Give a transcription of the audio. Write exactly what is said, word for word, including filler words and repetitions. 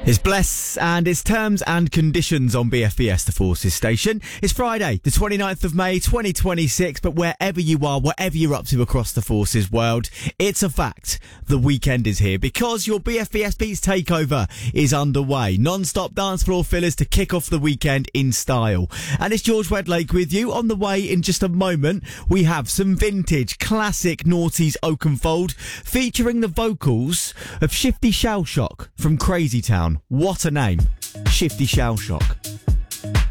It's Bless and it's terms and conditions on B F B S, the Forces station. It's Friday, the twenty-ninth of May, twenty twenty-six, but wherever you are, whatever you're up to across the Forces world, it's a fact. The weekend is here because your B F B S Beats takeover is underway. Non-stop dance floor fillers to kick off the weekend in style. And it's George Wedlake with you. On the way in just a moment, we have some vintage classic Naughties Oakenfold featuring the vocals of Shifty Shell Shock from Crazy Town. What a name. Shifty Shell Shock.